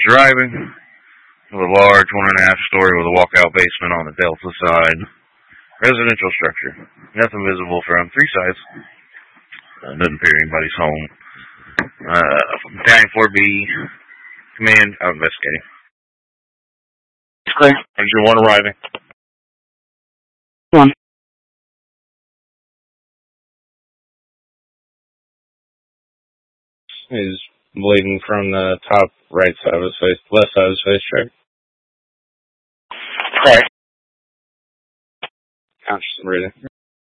Driving with a large 1.5-story with a walkout basement on the Delta side. Residential structure. Nothing visible from 3 sides. Doesn't appear anybody's home. Battalion 4B. Command, out investigating. Clear. Ranger 1 arriving. 1. He's bleeding from the top right side of his face, left side of his face track. Clear. Conscious and breathing.